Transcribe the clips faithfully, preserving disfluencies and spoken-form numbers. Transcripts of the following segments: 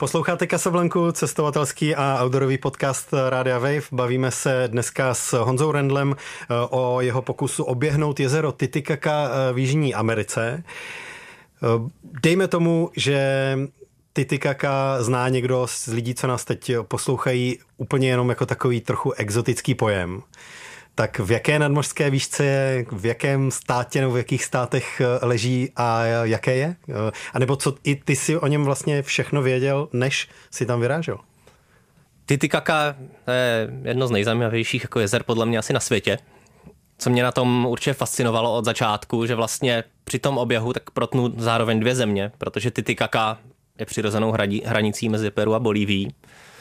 Posloucháte Casablanku, cestovatelský a outdoorový podcast Rádia Wave. Bavíme se dneska s Honzou Rendlem o jeho pokusu oběhnout jezero Titicaca v Jižní Americe. Dejme tomu, že Titicaca zná někdo z lidí, co nás teď poslouchají, úplně jenom jako takový trochu exotický pojem. Tak v jaké nadmořské výšce je, v jakém státě nebo v jakých státech leží a jaké je? A nebo co i ty si o něm vlastně všechno věděl, než si tam vyrážel? Titicaca je jedno z nejzajímavějších jako jezer podle mě asi na světě. Co mě na tom určitě fascinovalo od začátku, že vlastně při tom oběhu tak protnu zároveň dvě země, protože Titicaca je přirozenou hranicí mezi Peru a Bolívií.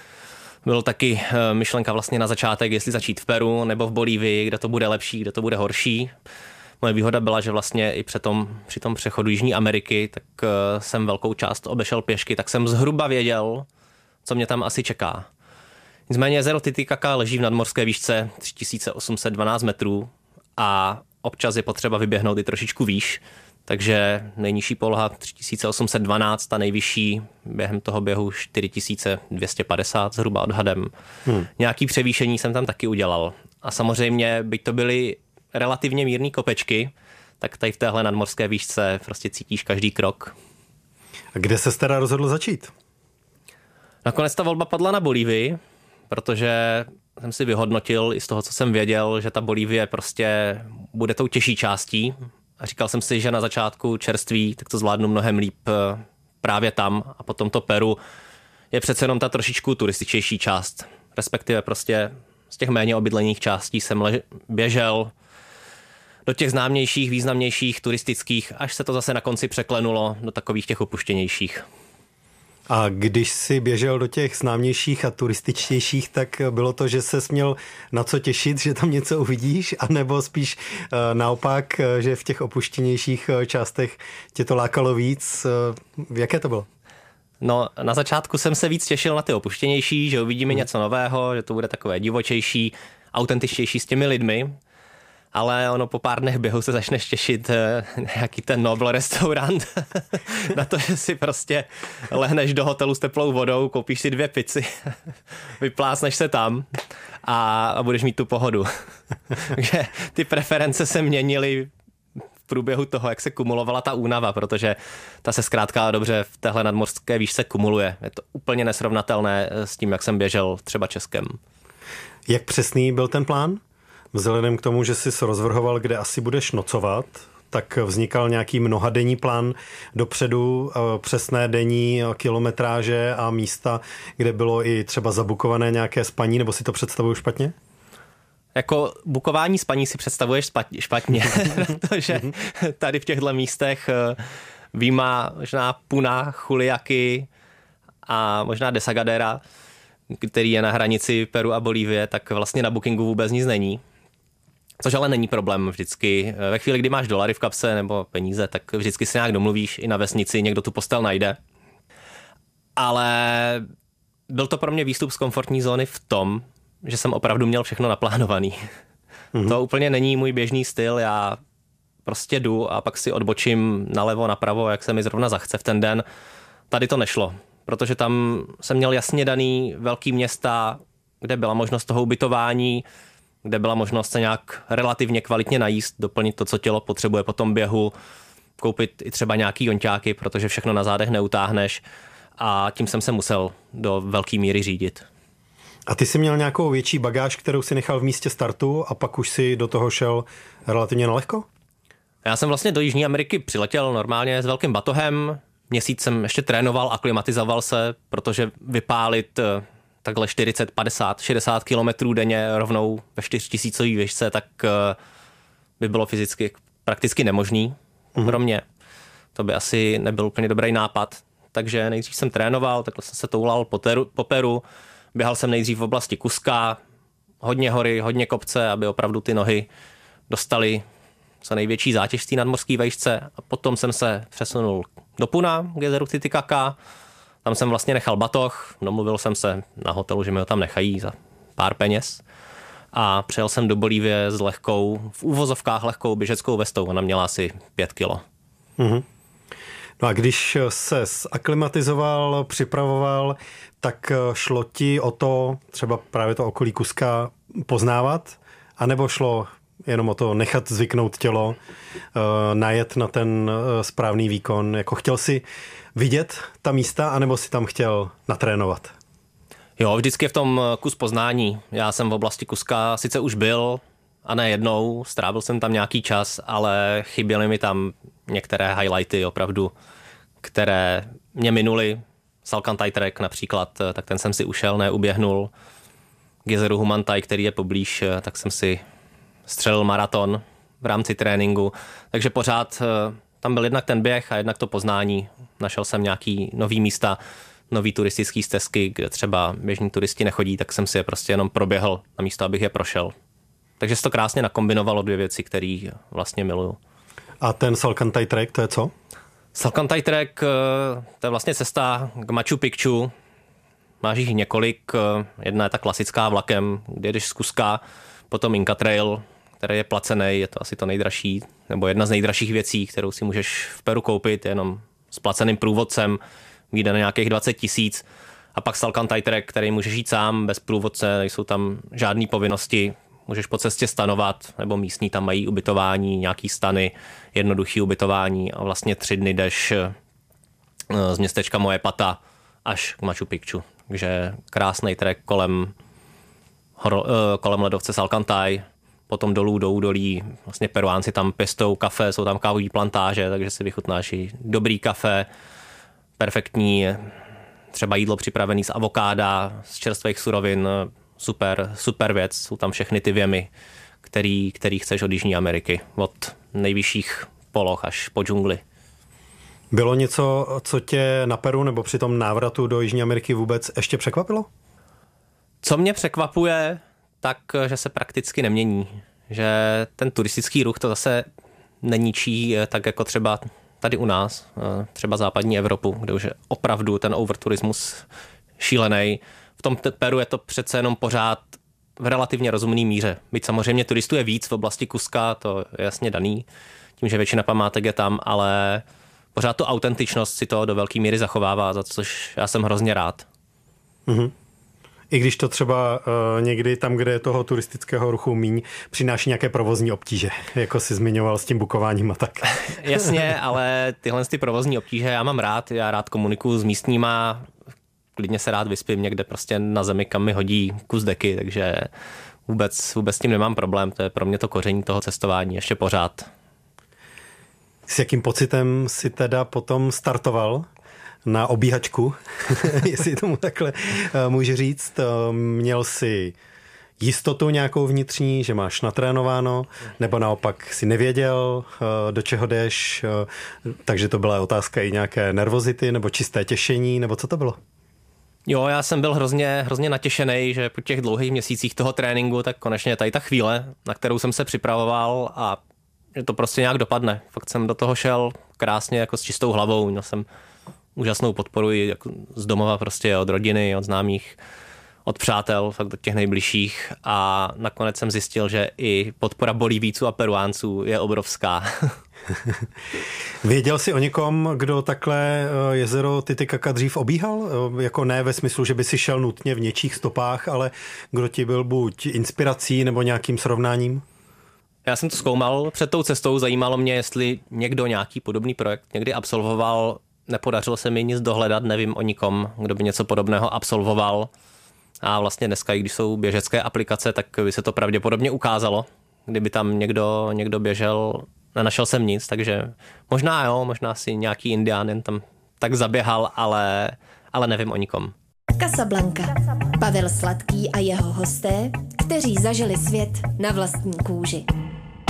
Byl taky myšlenka vlastně na začátek, jestli začít v Peru nebo v Bolívii, kde to bude lepší, kde to bude horší. Moje výhoda byla, že vlastně i při tom, při tom přechodu Jižní Ameriky, tak jsem velkou část obešel pěšky, tak jsem zhruba věděl, co mě tam asi čeká. Nicméně jezero Titicaca leží v nadmořské výšce tři tisíce osm set dvanáct metrů a občas je potřeba vyběhnout i trošičku výš. Takže nejnižší poloha tři tisíce osm set dvanáct a nejvyšší během toho běhu čtyři tisíce dvě stě padesát zhruba odhadem. Hmm. Nějaký převýšení jsem tam taky udělal. A samozřejmě, byť to byly relativně mírné kopečky, tak tady v téhle nadmořské výšce prostě cítíš každý krok. A kde se teda rozhodl začít? Nakonec ta volba padla na Bolívii, protože jsem si vyhodnotil i z toho, co jsem věděl, že ta Bolívie prostě bude tou těžší částí. A říkal jsem si, že na začátku čerství, tak to zvládnu mnohem líp právě tam a potom to Peru je přece jenom ta trošičku turističtější část. Respektive prostě z těch méně obydlených částí jsem lež- běžel do těch známějších, významnějších, turistických, až se to zase na konci překlenulo do takových těch opuštěnějších. A když jsi běžel do těch známějších a turističtějších, tak bylo to, že ses měl na co těšit, že tam něco uvidíš, anebo spíš uh, naopak, že v těch opuštěnějších částech tě to lákalo víc? Uh, jaké to bylo? No, na začátku jsem se víc těšil na ty opuštěnější, že uvidíme hmm. něco nového, že to bude takové divočejší, autentičtější s těmi lidmi. Ale ono po pár dnech běhu se začneš těšit nějaký ten Nobel restaurant na to, že si prostě lehneš do hotelu s teplou vodou, koupíš si dvě pici, vyplácneš se tam a, a budeš mít tu pohodu. Takže ty preference se měnily v průběhu toho, jak se kumulovala ta únava, protože ta se zkrátka dobře v téhle nadmořské výšce kumuluje. Je to úplně nesrovnatelné s tím, jak jsem běžel třeba Českem. Jak přesný byl ten plán? Vzhledem k tomu, že jsi se rozvrhoval, kde asi budeš nocovat, tak vznikal nějaký mnohadenní plán dopředu, přesné denní kilometráže a místa, kde bylo i třeba zabukované nějaké spaní, nebo si to představuju špatně? Jako bukování spaní si představuješ špatně, protože tady v těchto místech výjima možná Puna, Juliaky a možná Desagadera, který je na hranici Peru a Bolívie, tak vlastně na bookingu vůbec nic není. Což ale není problém vždycky. Ve chvíli, kdy máš dolary v kapse nebo peníze, tak vždycky se nějak domluvíš i na vesnici, někdo tu postel najde. Ale byl to pro mě výstup z komfortní zóny v tom, že jsem opravdu měl všechno naplánovaný. Mm-hmm. To úplně není můj běžný styl, já prostě jdu a pak si odbočím nalevo, napravo, jak se mi zrovna zachce v ten den. Tady to nešlo, protože tam jsem měl jasně daný velký města, kde byla možnost toho ubytování, kde byla možnost se nějak relativně kvalitně najíst, doplnit to, co tělo potřebuje po tom běhu, koupit i třeba nějaký jonťáky, protože všechno na zádech neutáhneš a tím jsem se musel do velké míry řídit. A ty jsi měl nějakou větší bagáž, kterou si nechal v místě startu a pak už si do toho šel relativně nalehko? Já jsem vlastně do Jižní Ameriky přiletěl normálně s velkým batohem, měsíc jsem ještě trénoval, aklimatizoval se, protože vypálit takhle čtyřicet, padesát, šedesát kilometrů denně rovnou ve čtyřtisícové výšce, tak by bylo fyzicky prakticky nemožný mm-hmm. pro mě. To by asi nebyl úplně dobrý nápad. Takže nejdřív jsem trénoval, takhle jsem se toulal po, teru, po Peru, běhal jsem nejdřív v oblasti Cusca, hodně hory, hodně kopce, aby opravdu ty nohy dostaly co největší zátěž z té nadmořské výšce a potom jsem se přesunul do Puna, k jezeru Titicaca. Tam jsem vlastně nechal batoh, domluvil jsem se na hotelu, že mi ho tam nechají za pár peněz a přijel jsem do Bolívie s lehkou, v úvozovkách lehkou běžeckou vestou, ona měla asi pět kilo. Mm-hmm. No a když se zaklimatizoval, připravoval, tak šlo ti o to, třeba právě to okolí Kuska poznávat, anebo šlo jenom o to nechat zvyknout tělo, najet na ten správný výkon? Jako chtěl si vidět ta místa, anebo si tam chtěl natrénovat? Jo, vždycky je v tom kus poznání. Já jsem v oblasti Kuska sice už byl, a ne jednou, strávil jsem tam nějaký čas, ale chyběly mi tam některé highlighty opravdu, které mě minuly. Salcantay Trek například, tak ten jsem si ušel, neuběhnul. K jezeru Humantay, který je poblíž, tak jsem si střelil maraton v rámci tréninku. Takže pořád tam byl jednak ten běh a jednak to poznání. Našel jsem nějaký nový místa, nový turistický stezky, kde třeba běžní turisti nechodí, tak jsem si je prostě jenom proběhl na místo, abych je prošel. Takže se to krásně nakombinovalo, dvě věci, které vlastně miluju. A ten Salcantay Trek, to je co? Salcantay Trek, to je vlastně cesta k Machu Picchu. Máš jich několik. Jedna je ta klasická vlakem, kde jdeš z Kuska, potom Inca Trail, který je placený, je to asi to nejdražší, nebo jedna z nejdražších věcí, kterou si můžeš v Peru koupit, jenom s placeným průvodcem, vyjde na nějakých dvacet tisíc. A pak Salcantay Trek, který můžeš jít sám, bez průvodce, nejsou tam žádné povinnosti. Můžeš po cestě stanovat, nebo místní tam mají ubytování, nějaký stany, jednoduchý ubytování a vlastně tři dny jdeš z městečka Moje Pata až k Machu Picchu. Takže krásný trek kolem, kolem ledovce Salcantay, potom dolů do údolí. Vlastně Peruánci tam pěstou kafe, jsou tam kávové plantáže, takže si vychutnáš i dobrý kafe, perfektní třeba jídlo připravené z avokáda, z čerstvých surovin. Super, super věc, jsou tam všechny ty věmy, který, který chceš od Jižní Ameriky, od nejvyšších poloh až po džungli. Bylo něco, co tě na Peru nebo při tom návratu do Jižní Ameriky vůbec ještě překvapilo? Co mě překvapuje, tak, že se prakticky nemění. Že ten turistický ruch to zase neníčí tak jako třeba tady u nás, třeba západní Evropu, kde už je opravdu ten overturismus šílený. V tom Peru je to přece jenom pořád v relativně rozumný míře. Byť samozřejmě turistů je víc v oblasti Kuska, to je jasně daný, tím, že většina památek je tam, ale pořád tu autentičnost si to do velké míry zachovává, za což já jsem hrozně rád. Mm-hmm. I když to třeba uh, někdy tam, kde je toho turistického ruchu míň, přináší nějaké provozní obtíže, jako jsi zmiňoval s tím bukováním a tak. Jasně, ale tyhle ty provozní obtíže já mám rád, já rád komunikuju s místníma, klidně se rád vyspím někde prostě na zemi, kam mi hodí kus deky, takže vůbec, vůbec s tím nemám problém, to je pro mě to koření toho cestování ještě pořád. S jakým pocitem si teda potom startoval na obíhačku, jestli tomu takhle můžu říct? Měl jsi jistotu nějakou vnitřní, že máš natrénováno, nebo naopak si nevěděl, do čeho jdeš, takže to byla otázka i nějaké nervozity, nebo čisté těšení, nebo co to bylo? Jo, já jsem byl hrozně, hrozně natěšený, že po těch dlouhých měsících toho tréninku, tak konečně tady ta chvíle, na kterou jsem se připravoval a že to prostě nějak dopadne. Fakt jsem do toho šel krásně jako s čistou hlavou, měl jsem úžasnou podporu jako z domova, prostě od rodiny, od známých, od přátel, fakt od těch nejbližších a nakonec jsem zjistil, že i podpora Bolívíců a Peruánců je obrovská. Věděl jsi o někom, kdo takhle jezero Titicaca dřív obíhal? Jako ne ve smyslu, že by si šel nutně v něčích stopách, ale kdo ti byl buď inspirací nebo nějakým srovnáním? Já jsem to zkoumal před tou cestou, zajímalo mě, jestli někdo nějaký podobný projekt někdy absolvoval. Nepodařilo se mi nic dohledat, nevím o nikom, kdo by něco podobného absolvoval. A vlastně dneska, i když jsou běžecké aplikace, tak by se to pravděpodobně ukázalo. Kdyby tam někdo, někdo běžel, nenašel jsem nic, takže možná jo, možná si nějaký Indián jen tam tak zaběhal, ale, ale nevím o nikom. Casablanca. Pavel Sladký a jeho hosté, kteří zažili svět na vlastní kůži.